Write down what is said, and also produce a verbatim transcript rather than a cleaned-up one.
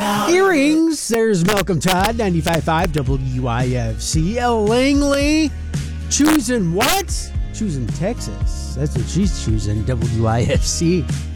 Earrings. There's Malcolm Todd, ninety-five point five W I F C. Elle Langley choosing what? Choosing Texas. That's what she's choosing, W I F C.